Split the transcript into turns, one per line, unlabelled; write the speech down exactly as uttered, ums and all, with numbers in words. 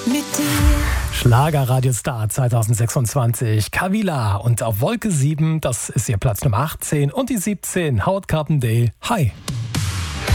mit dir.
Schlager-Radiostar zwanzig sechsundzwanzig, Kavila. Und auf Wolke sieben, das ist ihr Platz Nummer achtzehn. Und die siebzehn, Haut Carpendale. Hi.